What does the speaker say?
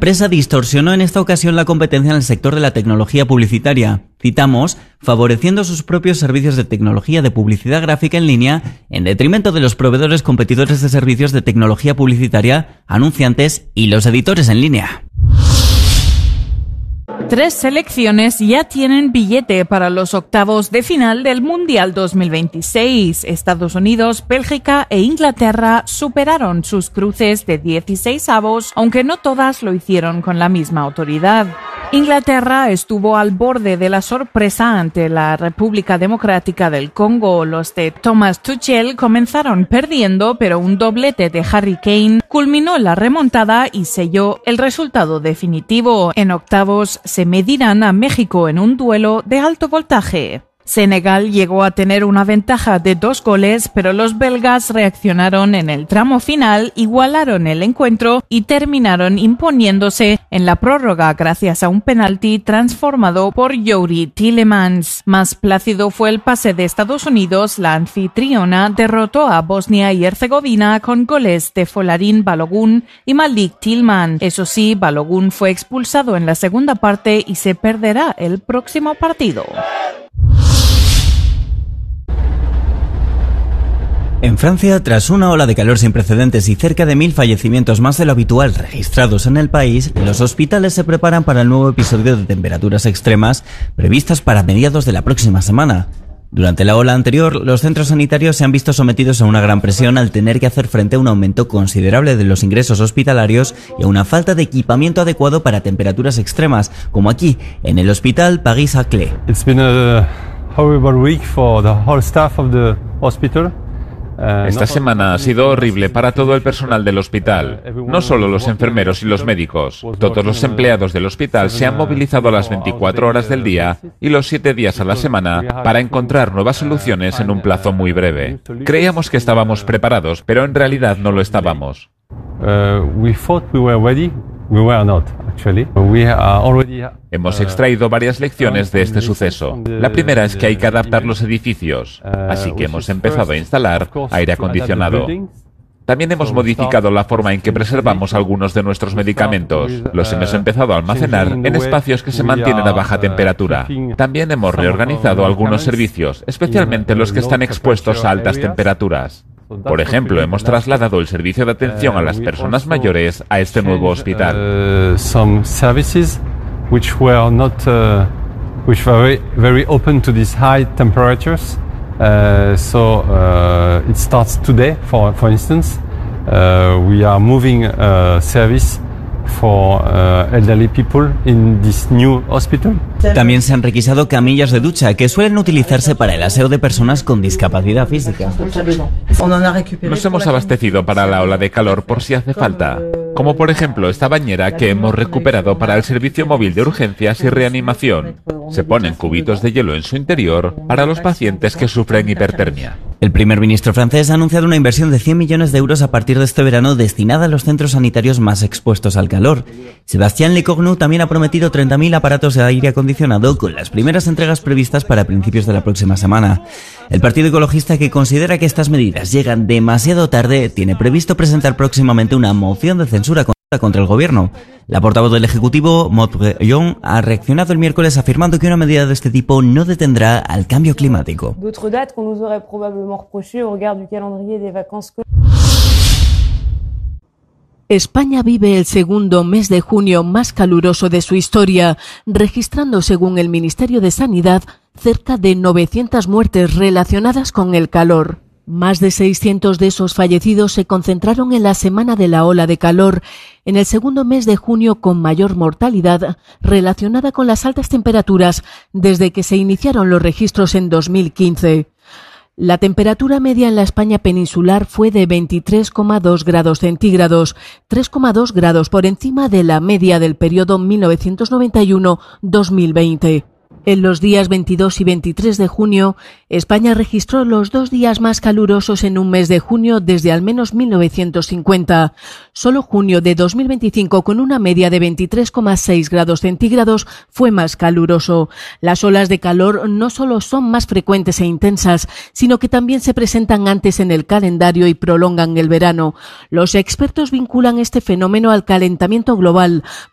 empresa distorsionó en esta ocasión la competencia en el sector de la tecnología publicitaria. Citamos, favoreciendo sus propios servicios de tecnología de publicidad gráfica en línea en detrimento de los proveedores competidores de servicios de tecnología publicitaria, anunciantes y los editores en línea. 3 selecciones ya tienen billete para los octavos de final del Mundial 2026. Estados Unidos, Bélgica e Inglaterra superaron sus cruces de 16avos, aunque no todas lo hicieron con la misma autoridad. Inglaterra estuvo al borde de la sorpresa ante la República Democrática del Congo. Los de Thomas Tuchel comenzaron perdiendo, pero un doblete de Harry Kane culminó la remontada y selló el resultado definitivo. En octavos se medirán a México en un duelo de alto voltaje. Senegal llegó a tener una ventaja de 2 goles, pero los belgas reaccionaron en el tramo final, igualaron el encuentro y terminaron imponiéndose en la prórroga gracias a un penalti transformado por Youri Tielemans. Más plácido fue el pase de Estados Unidos. La anfitriona derrotó a Bosnia y Herzegovina con goles de Folarin Balogun y Malik Tillman. Eso sí, Balogun fue expulsado en la segunda parte y se perderá el próximo partido. En Francia, tras una ola de calor sin precedentes y cerca de 1000 fallecimientos más de lo habitual registrados en el país, los hospitales se preparan para el nuevo episodio de temperaturas extremas previstas para mediados de la próxima semana. Durante la ola anterior, los centros sanitarios se han visto sometidos a una gran presión al tener que hacer frente a un aumento considerable de los ingresos hospitalarios y a una falta de equipamiento adecuado para temperaturas extremas, como aquí, en el Hospital Paris-Saclay. It's been a horrible week for the whole staff of the hospital. Esta semana ha sido horrible para todo el personal del hospital, no solo los enfermeros y los médicos. Todos los empleados del hospital se han movilizado a las 24 horas del día y los 7 días a la semana para encontrar nuevas soluciones en un plazo muy breve. Creíamos que estábamos preparados, pero en realidad no lo estábamos. Hemos extraído varias lecciones de este suceso. La primera es que hay que adaptar los edificios, así que hemos empezado a instalar aire acondicionado. También hemos modificado la forma en que preservamos algunos de nuestros medicamentos. Los hemos empezado a almacenar en espacios que se mantienen a baja temperatura. También hemos reorganizado algunos servicios, especialmente los que están expuestos a altas temperaturas. Por ejemplo, hemos trasladado el servicio de atención a las personas mayores a este nuevo hospital. Some services which were very open to these high temperatures. It starts today, for instance. We are moving service for elderly people in this new hospital. También se han requisado camillas de ducha que suelen utilizarse para el aseo de personas con discapacidad física. Nos hemos abastecido para la ola de calor por si hace falta, como por ejemplo esta bañera que hemos recuperado para el servicio móvil de urgencias y reanimación. Se ponen cubitos de hielo en su interior para los pacientes que sufren hipertermia. El primer ministro francés ha anunciado una inversión de 100 millones de euros a partir de este verano destinada a los centros sanitarios más expuestos al calor. Sébastien Lecornu también ha prometido 30.000 aparatos de aire acondicionado con las primeras entregas previstas para principios de la próxima semana. El Partido Ecologista, que considera que estas medidas llegan demasiado tarde, tiene previsto presentar próximamente una moción de censura contra el gobierno. La portavoz del Ejecutivo, Maud Brillon, ha reaccionado el miércoles afirmando que una medida de este tipo no detendrá al cambio climático. España vive el segundo mes de junio más caluroso de su historia, registrando, según el Ministerio de Sanidad, cerca de 900 muertes relacionadas con el calor. Más de 600 de esos fallecidos se concentraron en la semana de la ola de calor, en el segundo mes de junio con mayor mortalidad relacionada con las altas temperaturas desde que se iniciaron los registros en 2015. La temperatura media en la España peninsular fue de 23,2 grados centígrados, 3,2 grados por encima de la media del periodo 1991-2020. En los días 22 y 23 de junio, España registró los 2 días más calurosos en un mes de junio desde al menos 1950. Solo junio de 2025, con una media de 23,6 grados centígrados, fue más caluroso. Las olas de calor no solo son más frecuentes e intensas, sino que también se presentan antes en el calendario y prolongan el verano. Los expertos vinculan este fenómeno al calentamiento global,